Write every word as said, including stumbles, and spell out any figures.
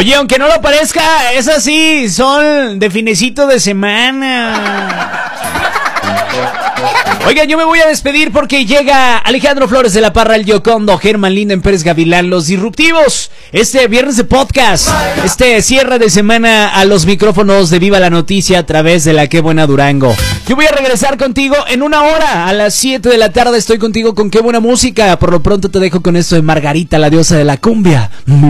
Oye, aunque no lo parezca, es así, son de finecito de semana. Oigan, yo me voy a despedir porque llega Alejandro Flores de la Parra, el Yocondo, Germán Linden Pérez Gavilán, Los Disruptivos. Este viernes de podcast, este cierre de semana a los micrófonos de Viva la Noticia a través de la Qué Buena Durango. Yo voy a regresar contigo en una hora, a las siete de la tarde estoy contigo con Qué Buena Música. Por lo pronto te dejo con esto de Margarita, la diosa de la cumbia. Muy